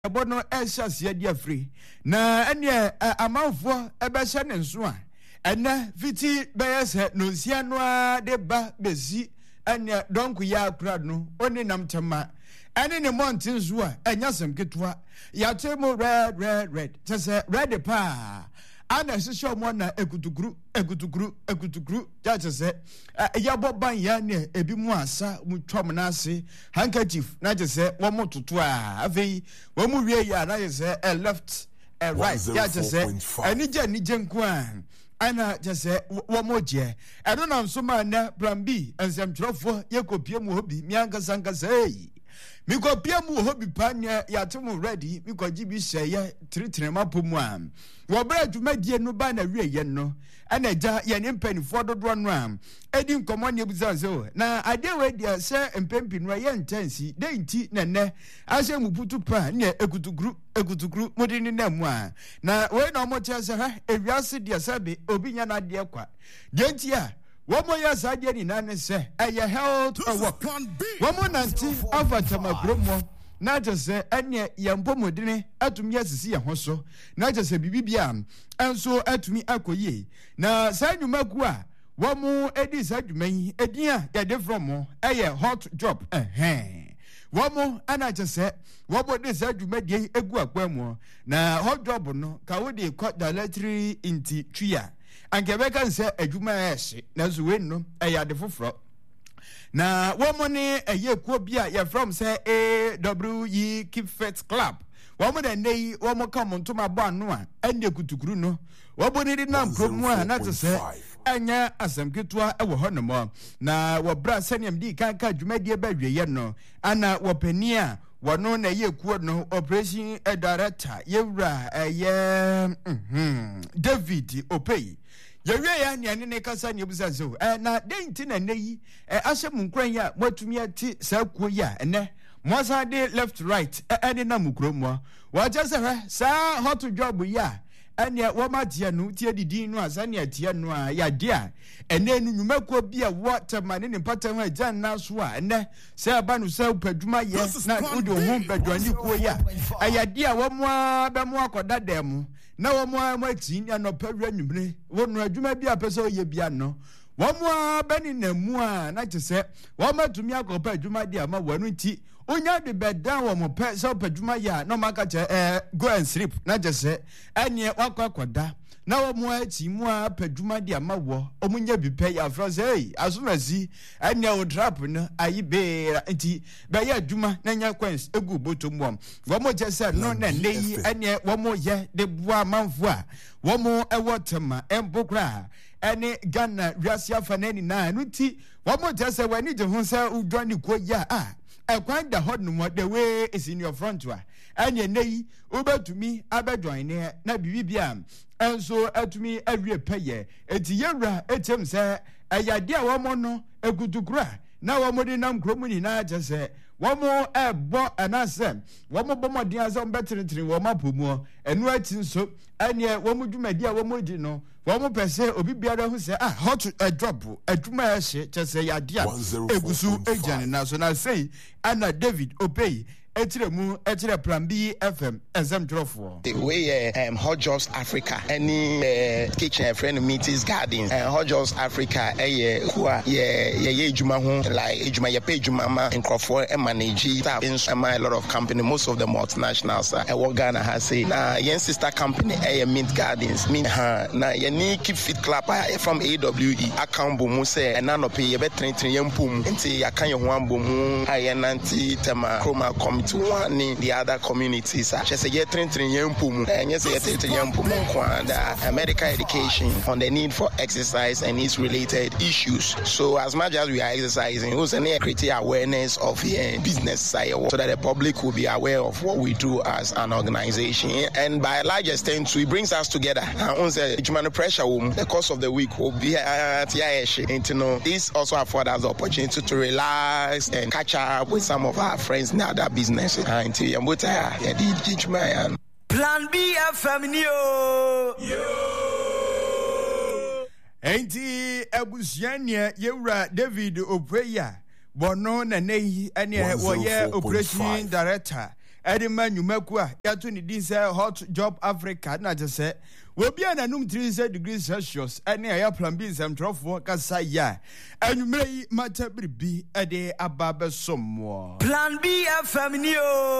bono eshas ye dia free na ene amanfo ebehye ne nso a ene fiti beyese no nsia no a de ba bezi ene donku ya kura no oni nam tema ene ne montin zo a enya sem ketwa ya temo red tese red pa ana sisho mo na ekutukuru ja tese ya boban ya ne ebi mu asa mu twam na ase handkerchief na tese wo mo toto a afei wo mu wie ya na tese left right ya tese anije nko a ana tese wo mo je eno na nso ma na plan B ensem ye kopie mu hobi mi ankasa mikopia mu hobi panya ya temu ready mikoji bi hye tritrema pomu a wo bra dwumadie no ba na wieye no ana ja ye ne mpanifo dodo no a edi nkomo ne buzazo na ade we dia se mpempi no ye intensi de nti nene ase muputu pa ne ekutukuru modini na mu a na we na mo chese ha ewiase dia sabe obi nya na de kwa de nti a womo ya saje ni nane se eye health work womo nanti afatama promo na jese ene yempomodine atumi asisi ye hoso na jese bibibia enso atumi akoye na sanyumaku a womo edi sadwuman edian ya de from eye hot job womo ana jese womo de sadwumadie egu akwamu na hot job no ka wo de kwa directory inti tria ankebeka nse adwuma ehye na zuwe no eyade foforo na womone eyekuo bia ya from say AWE Keep Fit Club womo de nei womo kam ntoma bo anu a ende kutukuru no woboni di na promo a na tse anya asamketua ewo honomo na wobra seniam di kanka adwumadie ba hweye no ana wopani a wono na yekuo no operation director yewra David Opey yewe ya ne kasa ne buza zo na denti na neyi ahyem nkran ya mwatumi ati sakuo ya ene mosa de left right ene na mukromo waje se sa hot job ya ene wo matie no tie didi no asa ne atie no a ya dia ene nunwumako bia waterman ne patam agyan na so a ene se aba no se padwuma ye na udi ho badwani kuo ya ayadia wo mo ba mo akoda dem na wo mo amati nya no pawra nwumre wo no adwuma bia pese oye bia no wo mo bani na mu a na tese wo matumi akopa adwuma dia ma wanu nti onya de bedan wo mo pe se padwuma ya no maka che go and sleep na tese anye wakoda na wo mo ati mu a padwuma dia ma wo omunya bi pe ya fra say asumasi anye o trap no ayibe nti be ya adwuma na nya kwens egu botomu wo mo je se no na nei anye wo mo ye de bua manfo a wo mo ewotema embokra ene Ghana wiasia fanani na nuti wo mo je se wani je ho se udwani ko ya ekwanda hod no the way is in your front wa anye nei obetumi abedwan ne na bibibia enso atumi awie peye eti yewra etem se ayade a wo mo no ekutukura na wo mo de nam kromu ni na jese wo mo ebo anase wo mo bomodi azom betrentren wo mapomu enu ati nso ane wo mo dwumadi a wo mo di no wo mo pese obi biara hu se hot drop adwuma ehye jese yade a egusu ejane na so na say ana David Opey etire plan B FM ensem trofo the way Hot Jobs Africa any kitchen friend meetings gardens Hot Jobs Africa kwa ye ejuma ho like ejuma ye pay ejuma ma nkrofo manage staff in a lot of company most of the multinationals work Ghana has say na yen sister company Mint Gardens na ye ni Keep Fit Club from AWE account bomu say na no pay ye betren yen pum nti yakan ye ho ambomu ayenanti tema chroma to one in the other communities. Just a year train yempum, and yes, a medical education on the need for exercise and its related issues. So, as much as we are exercising, also create awareness of business side so that the public will be aware of what we do as an organization. And by a large extent, it brings us together. Pressure, the course of the week will be at this also affords us the opportunity to relax and catch up with some of our friends in other business. Plan B FM Enti ebusiania yewra David Opey bono na nei ene wo ye operation director Edima Numakua, Yatuni Disa, Hot Job Africa, not to say, will be an anum 3 degrees Celsius, and near plan B, some trough work as I and you may matter be a day above some more. Plan B, a family.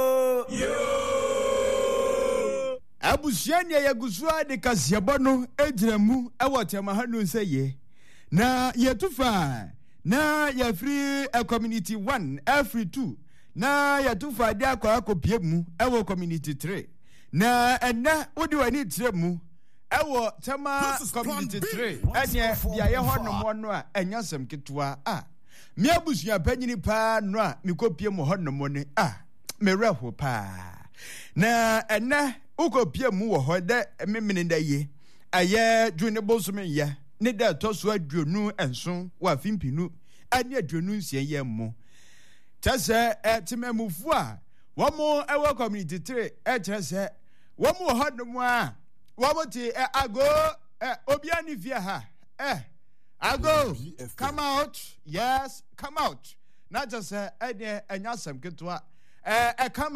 Abusiania Yagusua de Casiabono, Edremu, a water say ye. Na ye too far. Na ye free a community 1, every 2. Na ya too far there kwa piemu, ewo community 3. Na ena udi wani tremu, ewo tema community 3. Enye biya ye hono mwono a enyasem kitwa a. Miabusu ya penyini pa noa miko piemu hono mwone a. Mereho pa. Na ena uko piemu wohode miminde ye. Aye june bosume ye. Ne da toso aduonu enso wa fimpinu ani aduonu sie yemmo tese timemufo a womo ewo community 3 tese womo hodom a womo ti ago obiani fie ha ago come out, yes, come out, not just enyasem ketwa come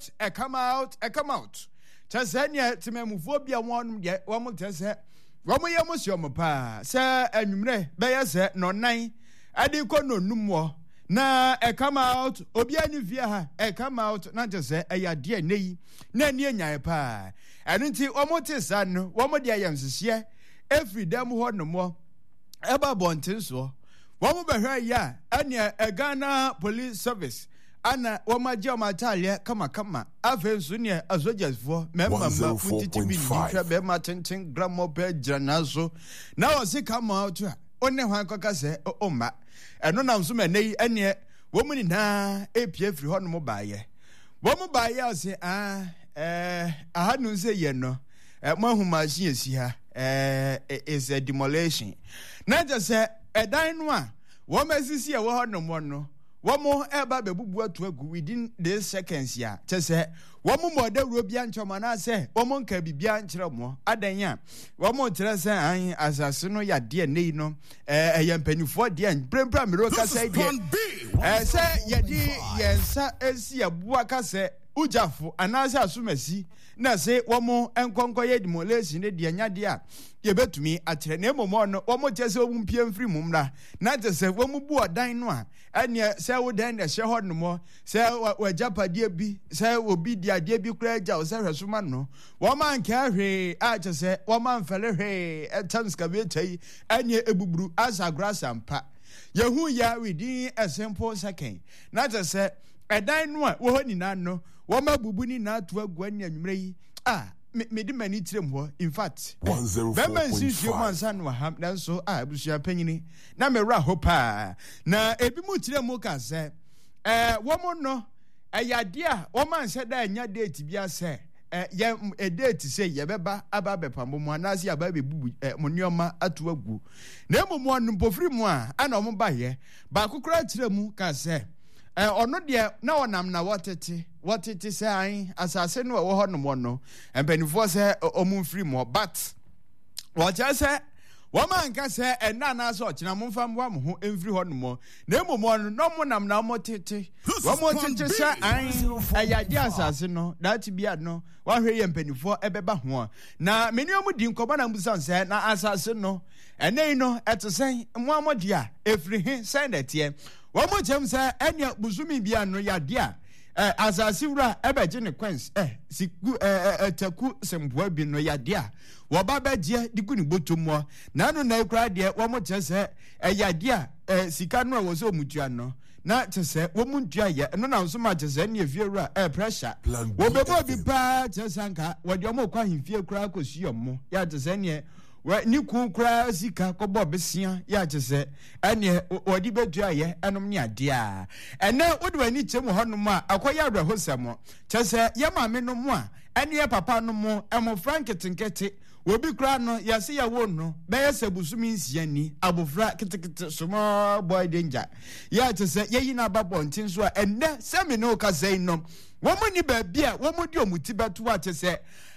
out tese ne timemufo bia won de womo tese womo ye musio pa se anwumre be ye se no nan ade ko no numwo na come out obi ani via ha come out na just say ya de nei na ni enyan pa eno nti womo te sa no womo de ayamsese every dem ho no mo eba bontin so womo be hwa ya ane Ghana Police Service ana wamaje amatalia kama afensu ne asojesfo memma mutiti bi hwa be ma tenten gramo pe janazo na wose come out a one hwan koka se oma eno na nso menei ene womuni na epie free hono mo baaye womo baaye ose ahanu se ye no mo ahumashie esi ha is a demolition na just say edan no a wo masisi e wo hono mo no womo eba bebubu atu agu within these seconds ya chese womo modawro bia nchoma na se womo nka bibia nkyere mo adanya womo tere se an asase no ya de nei no yempanifo de prempra mero ka se de se yedi yensa esi abua ka se ujafo anase asumasi na se womo enkonko ye demolition ne de anya de a ye betumi atere na emomo no womo chese obumpie mfiri mumra na chese womo bu odan no a ene se wo dan de hye hodno mo se wajapade bi se obi di ade bi kura ja o se hwesoma no woma nka hwe a chese woma mfele hwe etanska be tai ene ebuburu asagura sampa yehu ya within a simple second na chese edan no a wo honi na no woma bubu ni na to agua ni anwumre yi me di mani tirem ho in fact 104.5 no ham na so abusua panyini na me ra ho pa na ebi mu tirem ka se womo no ayade a woma nse da anya date bia se ye date se ye beba aba bepambo mu anase aba bebubu monnioma atu agu na emomo no mpofiri mu a ana omo ba ye ba kokora tirem ka se ono de na onam na watete se an asase no wo ho no mo no empanifo se omumfiri mo but wacha se womanka se enna na so kina momfa mo ho emfiri ho no mo na emomo no mo nam na mo tete wo mo tete se an ayade asase no that bia no wa hwe ye empanifo ebeba ho na meni omudi nkoba na mbusan se na asase no enei no etesen mo amodia efiri he se na tie womo chem se enya buzumi bia no yade a asasi wura ebeje ne kwens siku taku semboa bi no yade a wo ba beje diku ni botomo na no na ekura de womo chese yade a sika no wo so mutua no na chese wo muntua ye no na nso ma chese ne efie wura pressure wo bebo bi pa chese anka wo de omo kwa himfie kura kosi omo ya chese ne ni kura sika kobo besia ya chese ene odi bedua ye enom ne ade a ene wodwani chem honom a akoya adwahosemo chese ye maame no mu a ene ye papa no mu emo franketinkete obi kura no ya se ya wo no be ye sebusumi nsia ni abofra kitikiti small boy danger ya chese ye yina babontin so a ene semi no ka sei no womo ni ba bia womo di omuti beto a chese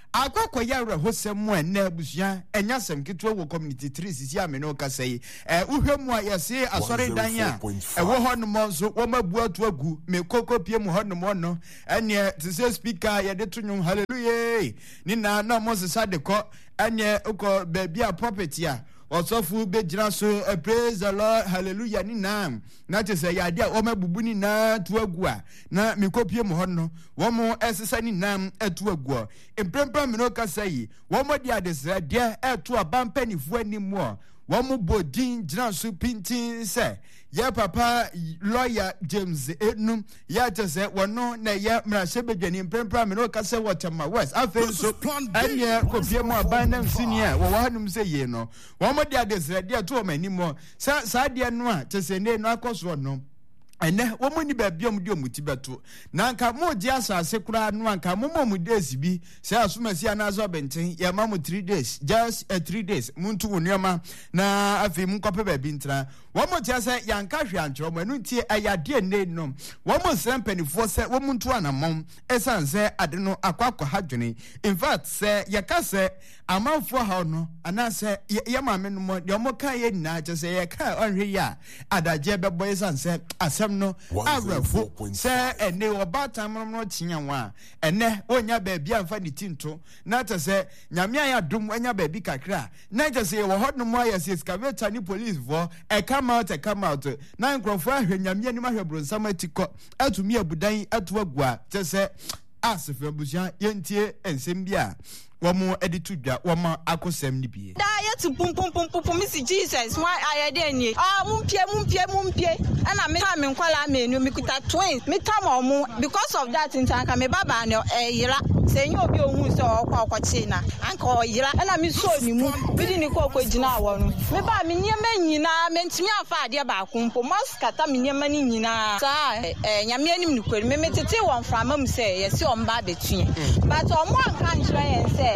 akwa ya hosem mu enne busua enya sem ketwa wo community 3 sisi amene okasai uhwemu a yese asore dan a ewo hono mo nso wo mabu atu agu me kokopie mu hono mo no ene to say speaker ye de tunyu hallelujah ni na mo sesa de ko ene uko baby a property a osofu bejira so praise the Lord hallelujah ni na te say yade a wo mabubu ni na tu agu a na me kopie mu hono wo mo esesa ni na atu agu emprempra me no kasai wo mo dia de sra de etu abampanifu animu wo mo bodin jira so pintin se ya papa lawyer James Enum ya te say wono na ya mrahye bedwani emprempra me no kasai Waterma West afen so anye kopie mu abandon senior wo hanum se ye no wo mo dia de sra de etu o manimo sa de no a te say ne no akoso no ene wo mo ni ba biom de omuti beto na nka mo je asase kura no anka mo mo days bi se asomasi anazo benten ya ma mo 3 days just 3 days muntu wonioma na afi mu kope ba bi ntra wo mo je se yanka hwe antro mo enu tie ayade ne no wo mo sempanifo se wo muntu anamom esanse ade no akwakwa hadwene in fact se yakase amanfo ha no anase ye maame no mo de mo kan ye na je se ye kan onhwe ya adaje bebo esanse no awrafo se ene obatan no chinyanwa ene onya baabi amfa ni tinto na ta se nyame ya dum anya baabi kakra na ta se wo hodno mo ya se excavator ni police for come out na nkrofo ahwe nyame ni mahwe bronsam atiko atumi abudan atu agua ta se asefo busia yentie ensem bia womo editudwa womo akosem ni bie da yeti pum Mr. Jesus why ayede ni mumpie ana me ka me nkwala menu me kuta twins me tam omo because of that ntanka me baba no yira se nyi obi ohun se okwachi na anka oyira ana me so ni mu bidi ni ko gina awo no me ba me nyema nyina me ntimi afa ade ba kumpo moskata me nyema ni nyina sa nyame anim ni kweri me tete won frama mu se yesi omba betue but omo anka nchira yen se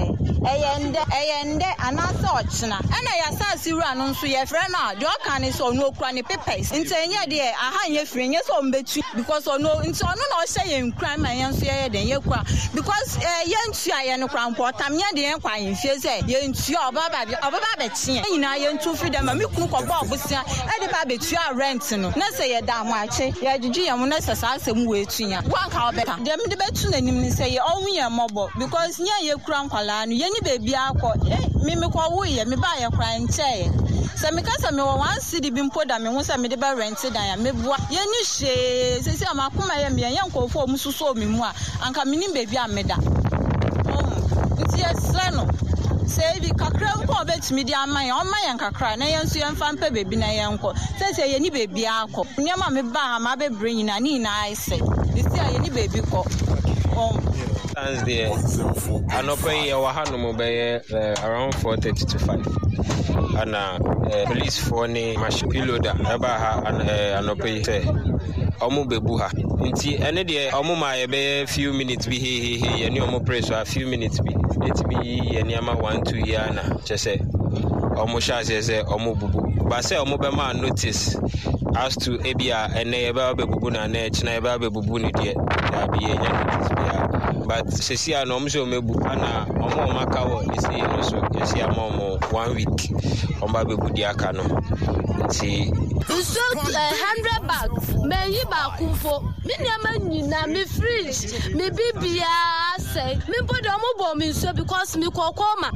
eyende anase ochina ana ya sasi ru anu nso ye frɛ na de okane so no okura ne papers ntenye de aha nye frɛ nye so mbetu because ono nti ono na ohye ye nkran ma ye nso ye den ye kwa because ye ntu aye no kra mpotam ye de ye kwa ye fie se ye ntu obaba be tie nyina ye ntu free dem ma me kunu ko ba obusia e de ba betu a rent no na se ye da mo ache ye juju ye mo na se sa asem we tunya wanka obeka dem de betu nanim ni se ye onwu ye mobo because nya ye kura nkwala no ye ni bebi akọ me kwa wo ye me ba ye kra nche se me ka se me wo wan city bi mpo da me ho se me de ba rent dan ya me bua ye ni hwe se se amakoma ye me ye nkofo omususo mi mu a anka me ni bebi ameda nti esre no se bi kakra nko betimi di amaye o maye kakra na ye nso ye mfa mpa bebi na ye nko se ye ni bebi akọ nyama me ba ha ma be bre nyina ni na aise se ye ni bebi ko stands there. Anope wahano be around 4:30 to 5. And police for ni mashpiloda eba ha anope say omo bebu ha. Nti ene de omo ma be few minutes bi he ye ni omo pray so a few minutes bi. Let me ye ni ama 1-2 year na che say omo sha say omo bubu. Ba say omo be ma notice as to ebia ene eba bebubu na na china eba bebubu ni de da bi ye notice bia. But sesia no mso mebu ana omo maka wo isi no so sesia mo 1 week omba bebu di aka no nti so 100 bags me yi ba kumfo me nyama nyina me fridge me bibia say me bodo mo bo me so because me kokoma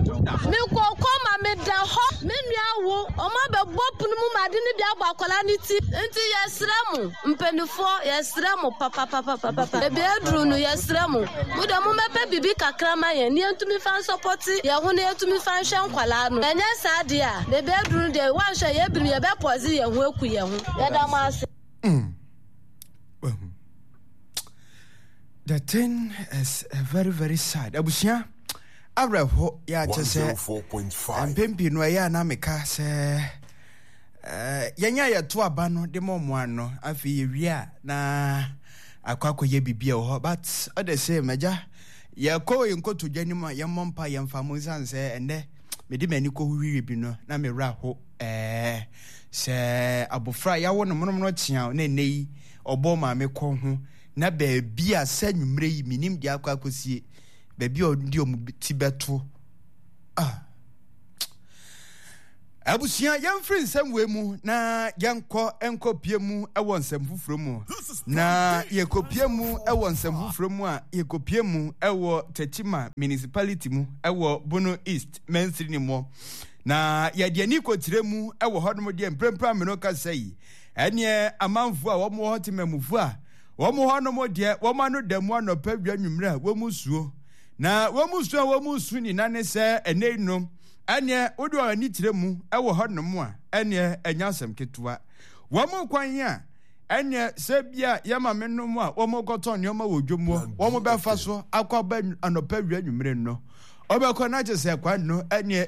me da ho me nua wo omo be bopunu mu made ne bia gba akola ni ti nti yesremu mpenifo yesremu papa e be edru no yesremu muda mu mepe bibi kakra ma ye ni entumi fan support ye ho na entumi fan hwe nkwala no enye saade a be edru de wan hwe ye binu ye be pozi ye ho eku ye ho ye da ma ase. The thing is very, very sad. Abusia, Abraho, ya just 104.5. Pimpi no ya na meka se yanya ya to abano de momwano afi ria na akwakọ ye bibia ho but other say meja ya ko enkoto dwanima ya mompa ya mfamu sanse ende me di mani ko hwiwi bi no na me ra ho se abofra ya wo no mono tia na nei obo ma me ko ho na ba bia sanwumre yi minim dia akwakosie baby ondi tibeto abusia yamfri nsem we mu na enko pie mu ewo nsem fufuro mu na yekopie mu ewo nsem fufuro mu a yekopie mu ewo Techima municipality mu ewo Bono East Mensiri ni mo na yade ni kotire mu ewo hodom de emprempra me no ka sei ene amanfu a wo mo hotimamufu a wo mo honom de wo ma no damu anopa dwanwumra wo musuo na wo musu ni nane se eneinom ene odu ani tire mu ewo hodnom a ene anyasem ketua wo mo kwan a ene se bia yama menom a wo mo goton nyoma wodwomo wo mo befa so akwaba anopa dwanwumre no obekọ na chese kwa no ene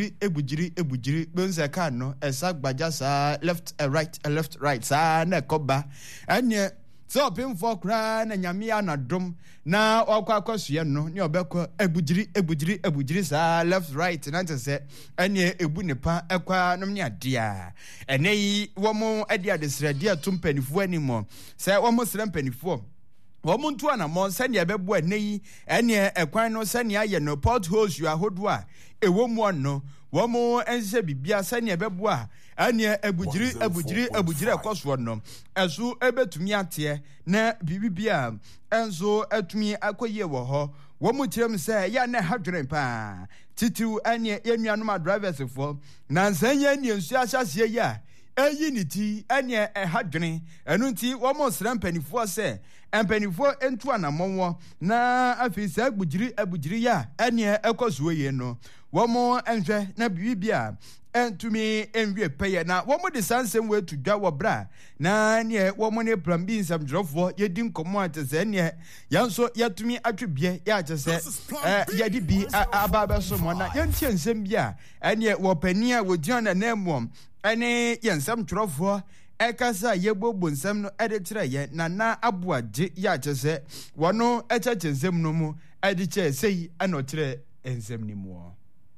egbujiri bense ka no esa gbaja sa left right sa na koba ene so pimfo kra na nyame anadom na okwa akosue no ne obekọ egbujiri sa left right na chese ene ebu nipa ekwa nom ne adea ene yi wo mo ade adesrade atumpanifo animo se wo mo srempanifo womuntu ana mo sane ebebo aneyi ene ekwan no sane aye no potholes you ahodo a ewo mu ono wo mo ense bibia sane ebebo a ene ebujiri ekoso no esu ebetumi ate na bibibia enso atumi akoye wo ho wo mu kirem se ya na hadwren pa titiu ene yenuanom a drivers fo na nsanye ene nsu ahyase ya eyi niti ene hadwren enu nti wo mo srampanifo se empanifo entu anamonwo na afisa agbujiri ya ene ekosuo ye no wo mo enhwe na bibia entumi enwie peye na wo mo de sansem we to dwa wo bra na ne wo mo ne plan bi nsam drofo yedi nkomo atese ne yanso yatumi atwebie ya atese yedi bi ababa so mo na yentie nsem bia ene wo pani a wodi na namom ene yensam drofo ekasa yebobo nsam no edetire ye na abuaje ya atese wono echeche nsem no mu ediche sei anotre nsem ni mu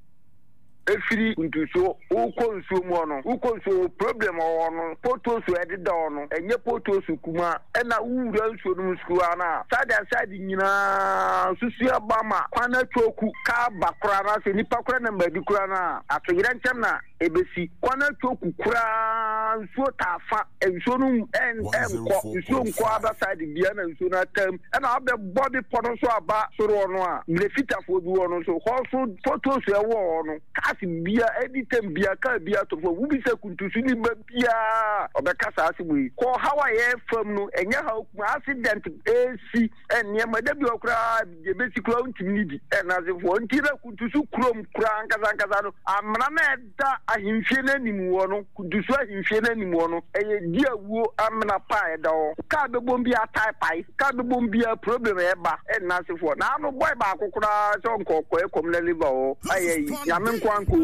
efiri ntuso ukonso mu ono ukonso problem ono potoso edida ono enye potoso kuma ena wura nso no skua na side nyina susu abama kwana toku ka bakura na se nipa kura na mbadi kura na atoyira ntem na ebesi kwana toku kura nso tafa enso no nso nko aba side bia na nso na tam ena abe body pono so aba soro ono a mlefita fo bi ono so hoso potoso ewo ono bia editem bia ka bia to fo wubi se kuntusu ni bia obekasa asibu ko hawaye fam no enya ha accident AC enya madabi okra de besi kro ntimi di na se fo ntira kuntusu krom kra ankaza no amna na da ahimfie na nimu wo no kuntusu ahimfie na nimu wo no eye dia wuo amna pa eda o ka be bombi atai ka be bombi problem eba na se fo na no boy ba akokora so nkoko ekom na liver o aye yame nkwanko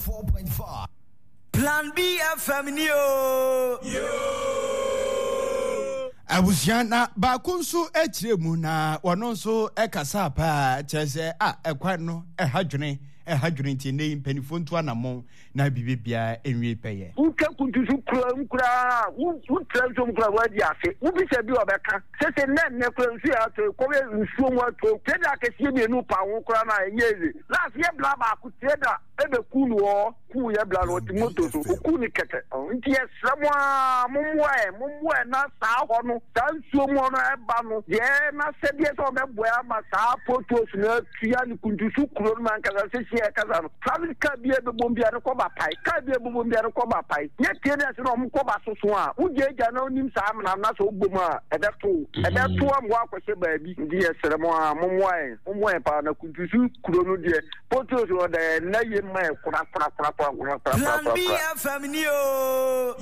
Plan B FM yo abusiana ba kunsu echiremu na wono so ekasa pa chese ekwan no ehadwene ti ne mpanifo ntu anamon na bibibia enwie peye uka kuntusu kura utranso mkura wadi afi ubise bi obeka sese ne kura nsu ya to ko nsu mu ato teda kesie bi enu pa wo kura na enyeze last ye bla ba ku teda ebe kunu o ku ye bla no timoto so ku ni kete nti ye sramwa mumwe na sa ho no sa nsu mu no eba no ye na se bi so be boya ma sa photos na tua ni kuntusu kuro man kaza se kaza no travel ka bi ebe bombi are ko ba pai ka bi ebe bombi are ko ba pai ye tie na se no mo ko ba soso a uje ja na onim sa amna na so gboma ebeto amwa akwese ba bi ndi ye sramwa mumwe pa na kuntusu kuro no de photos no de na ye mai kura Plan B FM yo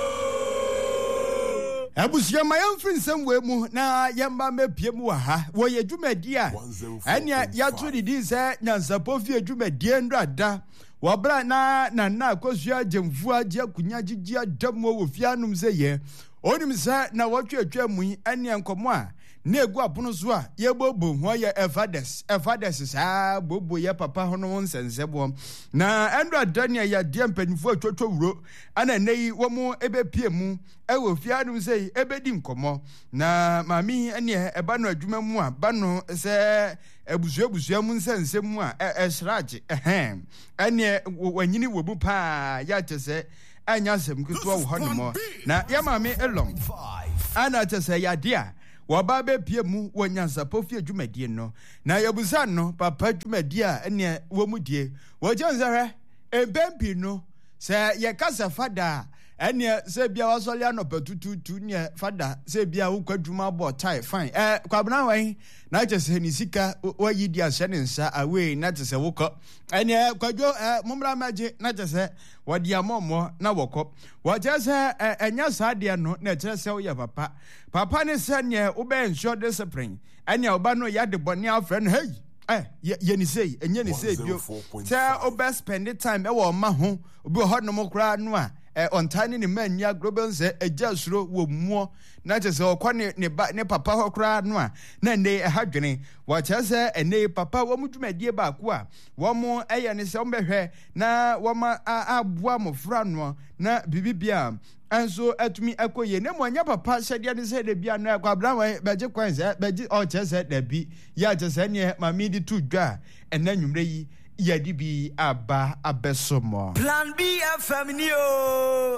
abusia mayamfri nsem we mu na yamba mepie mu ha wo ye dwumadi a enya yato didi se nyansapo fi dwumadi ndrada wo bra na akosua jemfu age akunya gigi adamo wo fianum se ye onim se na wotwetwa mu enya nkomo a na egu apono so a ye bobo ho ye efathers saa bobo ye papa ho no nsensebo na Andrew Daniel ya de mpanifo atwotwo wuro ana nei wo mu ebepie mu ewo fianu sei ebedi nkomo na mami ene eba no adwuma mu a ba no se ebusua mu nsensem mu a esraje ene wanyini wobu pa ya tese anya sem kutuwa wo hono na ya mami elong ana tese ya dia waba be pie mu wanyansa pofie dwumadie no na yabusa no papa dwumadie a ene wo mu die wo janzare ebempi no se ye kasa fada ene se bia wasole anopa tututu ne fada se bia wo kwadwuma bo tai fine kwabna wan na chese ni sika wayi dia hye nsa away na chese wokọ ene kwadwo mumra maje na chese wadi amomo na wokọ wa chese enya saade no na chese wo ya papa ne se ne wo be ensure discipline ene oba no ya de boni afren hey ye ni say enye ni say bio say oba spend time e wo ma ho obi ho no mo kra no a on tiny ni man ya global say ejasuro wo muo na chese okwa ne papa ho kra no a na ne hadwene wa chese ene papa wo mudwumadie ba ko a wo mo eye ne se ombehwe na wo ma aboa mo fra no na bibibia anso atumi akoye ne mo anya papa hyede ne se de bia no akwa abrawan beje kwanse beje o chese da bi ya chese ne mami di tu dwa ena nwumre yi yadi bi aba abesomo Plan B FM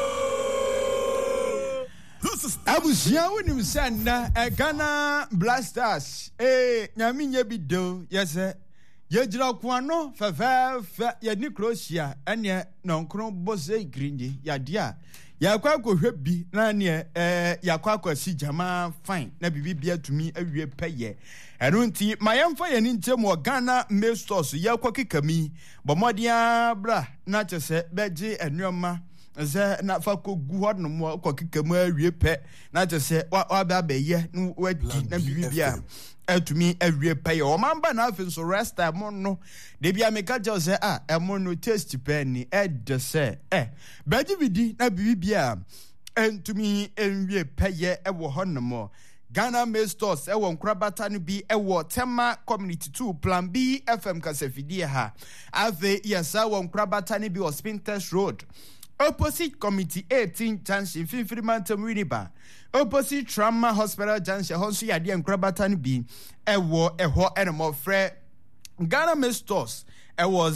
abusia wonim sanna Ghana Blasters nyame nya bi do yese yegira kwano fa ya ni Croatia ene nonkron bose grindi ya dia yakwa kohwe bi na ne yakwa kwasi jama fine na bibia tumi awie peye eno nti mayemfa ye ni ntemu Ghana Stores yakwa kikami bomodia bra na chese beje enuoma ze na fa ko gu hod no mo ko kikamu awie pe na chese wa ba ye no wadi na bibia atumi awie peye o mamba na afi so rest time no de bia meka je se emo no taste pen de se beje bidi na bibia entumi enwie peye ewo honomo Ghana Stores ewo nkrabata no bi ewo Tema Community 2 Plan B FM kasafidie ha ave yesa wo nkrabata no bi o Spinters Road opposite Committee 18 Junction Finfrimantam Winneba opposite Trauma Hospital Junction honso yade nkrabata no bi ewo eho enemo frɛ Ghana Stores ewo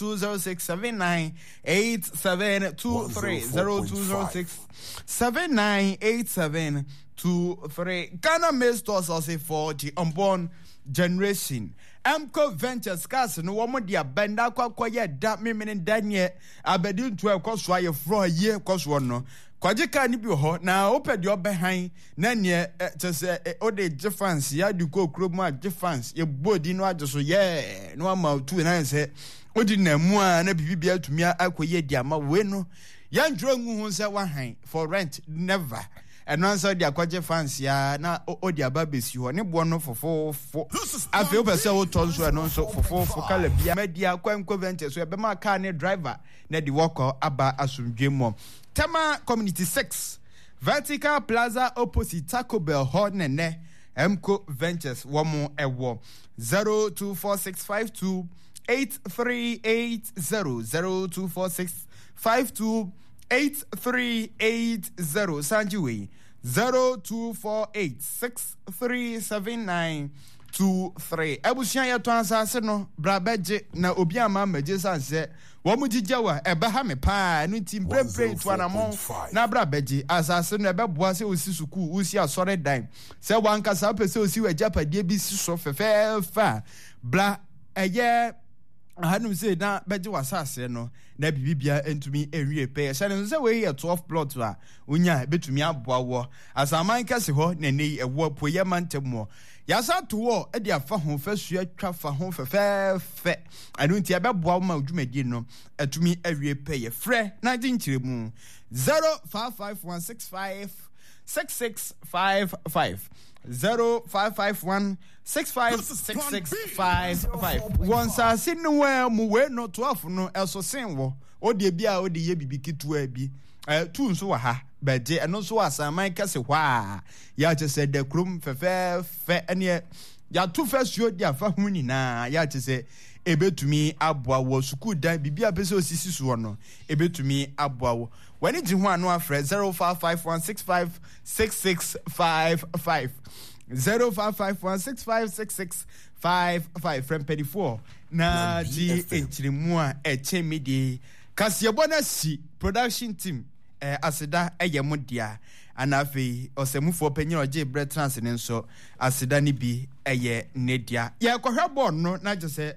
0206798723 0206798723 Ghana Stores also for the unborn generation Amco Ventures cars no womo dia benda kwakoye da memene danye abedi ntu ekoso aye fro ye koso no kwajika ni bi ho na opedi obehan na ne tese ode difference ya di kokro mu difference ye bodi no ajeso ye no ama tu na se odi na mu a na bibia atumi akoye di ama we no ya ndro ngu hu se wahan for rent never and answer the akwaje fans ya na odi ababesi ho ne bo no fofofo afi opese wo tonso no so fofofo kala bia media kwankwo ventures so e be ma car ne driver na di woko aba asumdwemo Tema Community 6 Vertical Plaza opposite Taco Bell Hornene Mco Ventures womo ewo 0246528380 0246528380 Sanjiwe 0248637923 Ebusia ya to ansase no brabeje na obi ama maje sanse wo mu gijawa ebe ha me pa no tim prepare to anamon na brabeje asase no ebe boa se osi suku osi asore dan se wankasa pese osi wajapadie bi si so fefefa bla eye hanum say na beje wasase no na bibibia entumi enwie pe shane say we here 12 plot a onya betumi aboa wo asaman kase ho na nei ewo poye mantemo yasa to wo e dia fa ho fasua twa fa ho fefefe anu ntia beboa ma odwumadi no atumi awie pe ye frɛ na dinkyire mu 0551656655 0551656655 once asinwe mu we no 12 no eso sen wo o de bia o de ye bibi kitua bi tu nso wa ha bɛgye ɛno nso asaman kɛse hɔ a yɛakyɛ sɛ da kurom fɛfɛɛfɛ ɛneɛ yɛato fɛ suo de afa ho nyinaa yɛakyɛ sɛ ebetumi aboa wɔ sukuu dan bibi a pɛsɛ osisi soɔ no ebetumi aboa wɔ wani gye ho ano afrɛ 0551656655 0551656655 from 24 na di enkyirimu a ɛkyɛ midi kasiɛbɔ na si production team aseda ɛyɛ mo dia anafe ɔsɛmufoɔ panyin ɔgye brɛ trans ne nso aseda ne bi ɛyɛ ne dia yɛ kɔhwɛ bɔɔl no na gye sɛ